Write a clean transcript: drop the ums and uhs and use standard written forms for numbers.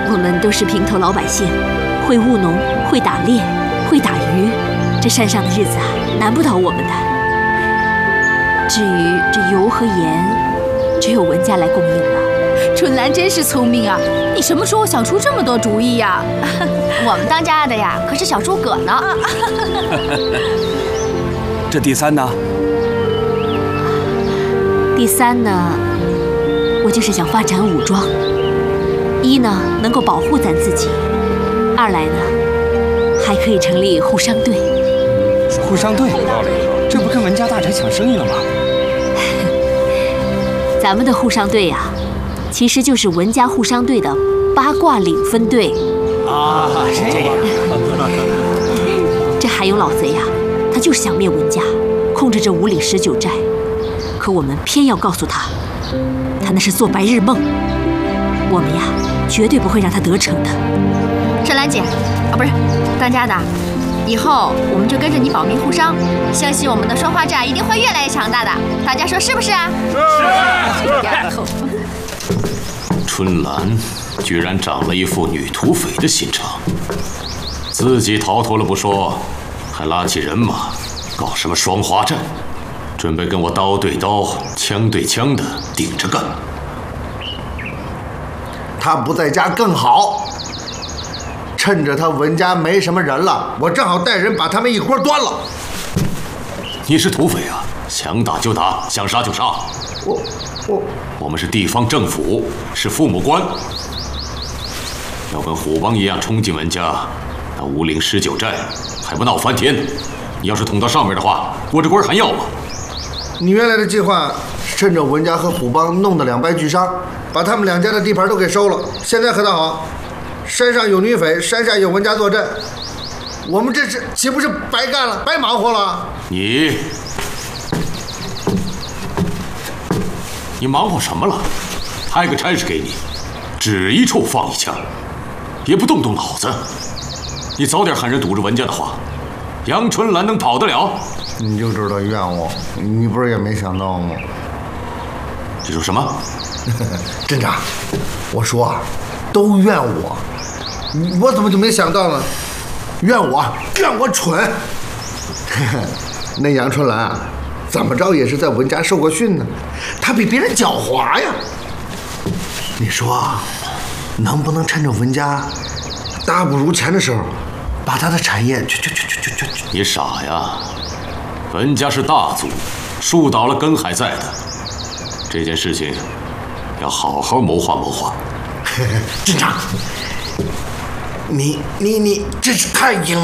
我们都是平头老百姓，会务农，会打猎，会打鱼，这山上的日子啊，难不倒我们的。至于这油和盐，只有文家来供应了。 春兰真是聪明啊！你什么时候想出这么多主意呀？ 我们当家的呀，可是小诸葛呢。 这第三呢？ 第三呢，我就是想发展武装。一呢，能够保护咱自己；二来呢，还可以成立护商队。 护商队？这不跟文家大宅抢生意了吗？ 咱们的护商队呀，其实就是文家护商队的八卦岭分队。 啊，是这样。 这海勇老贼呀，他就是想灭文家，控制这五岭19寨。可我们偏要告诉他，他那是做白日梦。我们呀，绝对不会让他得逞的。 春兰姐，不是当家的，以后我们就跟着你保密护商，相信我们的双花寨一定会越来越强大的。大家说是不是啊？ 是。春兰居然长了一副女土匪的心肠，自己逃脱了不说，还拉起人马搞什么双花寨，准备跟我刀对刀、枪对枪的顶着干。 他不在家更好，趁着他文家没什么人了，我正好带人把他们一锅端了。 你是土匪啊，想打就打，想杀就杀。我们是地方政府，是父母官，要跟虎帮一样冲进文家，那五岭19寨还不闹翻天？你要是捅到上面的话，我这官还要吗？ 你原来的计划，趁着文家和虎帮弄得两败俱伤，把他们两家的地盘都给收了。现在可倒好，山上有女匪，山下有文家坐镇，我们这是岂不是白干了，白忙活了？ 你忙活什么了？派个差事给你，只一处放一枪，也不动动脑子。你早点喊人堵着文家的话，杨春兰能跑得了？ 你就知道怨我，你不是也没想到吗？ 你说什么？ 镇长，我说啊，都怨我，我怎么就没想到呢？怨我蠢。那杨春兰啊，怎么着也是在文家受过训呢，她比别人狡猾呀。你说啊，能不能趁着文家大不如前的时候，把他的产业去？ 你傻呀！文家是大族，树倒了根还在的。这件事情要好好谋划谋划。 镇长，你这是太硬了。